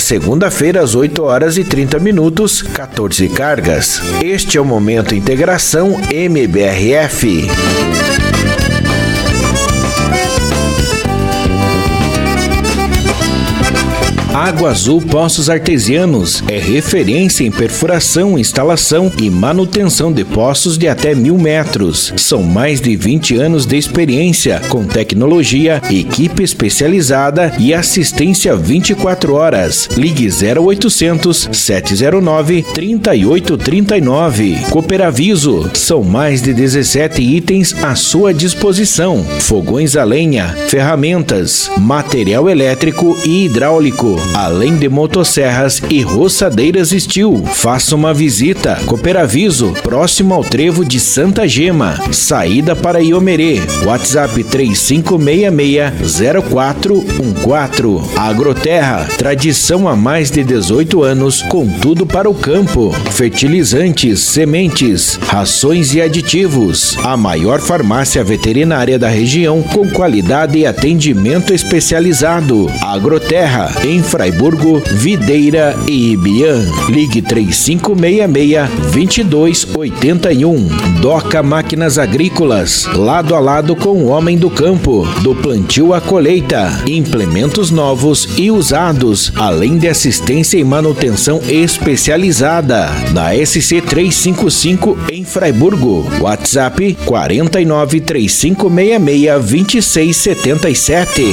segunda-feira às 8h30, 14 cargas. Este é o Momento Integração MBRF. Água Azul Poços Artesianos é referência em perfuração, instalação e manutenção de poços de até 1.000 metros. São mais de 20 anos de experiência, com tecnologia, equipe especializada e assistência 24 horas. Ligue 0800 709 3839. Cooperaviso, são mais de 17 itens à sua disposição. Fogões a lenha, ferramentas, material elétrico e hidráulico, além de motosserras e roçadeiras Steel. Faça uma visita. Cooperaviso, próximo ao trevo de Santa Gema, saída para Iomerê. WhatsApp 3566-0414. Agroterra, tradição há mais de 18 anos, com tudo para o campo. Fertilizantes, sementes, rações e aditivos. A maior farmácia veterinária da região, com qualidade e atendimento especializado. Agroterra, em Fraiburgo, Videira e Ibiã. Ligue 3566-2281. Doca Máquinas Agrícolas, lado a lado com o homem do campo, do plantio à colheita. Implementos novos e usados, além de assistência e manutenção especializada. Na SC 355 em Fraiburgo. WhatsApp 493566-2677.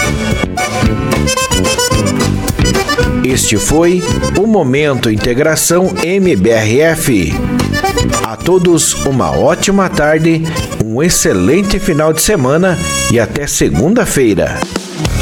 Este foi o Momento Integração MBRF. A todos uma ótima tarde, um excelente final de semana e até segunda-feira.